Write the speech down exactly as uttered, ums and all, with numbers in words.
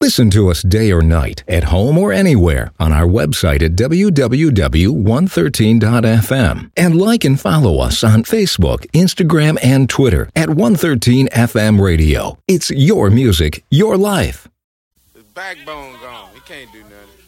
Listen to us day or night, at home or anywhere, on our website at w w w dot one thirteen dot f m. And like and follow us on Facebook, Instagram, and Twitter at one thirteen F M Radio. It's your music, your life. His backbone gone. He can't do nothing.